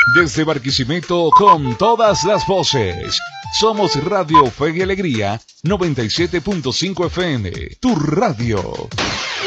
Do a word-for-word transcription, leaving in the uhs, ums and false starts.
Desde Barquisimeto con todas las voces. Somos Radio Fe y Alegría noventa y siete punto cinco F M. Tu radio.